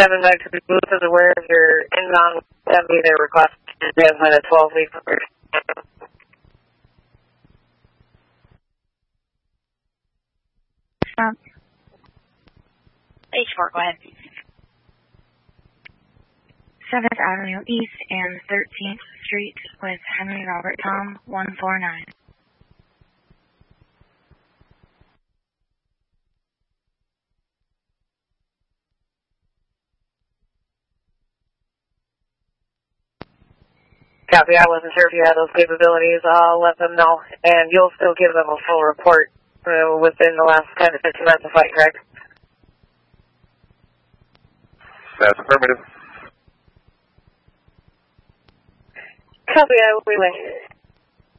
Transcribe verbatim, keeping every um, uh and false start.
seven back to the booth is aware of your inbound seventy. Their request is at a twelve week. Um, H four, go ahead. seventh Avenue East and thirteenth Street with Henry Robert Tom, one four nine. Copy, I wasn't sure if you had those capabilities. I'll let them know, and you'll still give them a full report uh, within the last ten to fifteen minutes of flight, correct? That's affirmative. Copy, I will relay.